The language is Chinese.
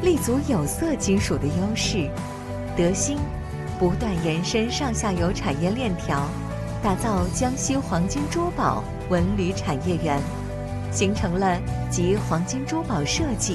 立足有色金属的优势。德兴不断延伸上下游产业链条，打造江西黄金珠宝文旅产业园，形成了集黄金珠宝设计、